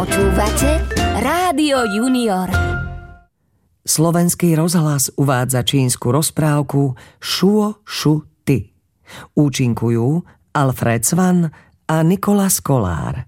Počúvate Rádio Junior. Slovenský rozhlas uvádza čínsku rozprávku Šuo Šu Ty. Účinkujú Alfred Svan a Nikolas Kolár.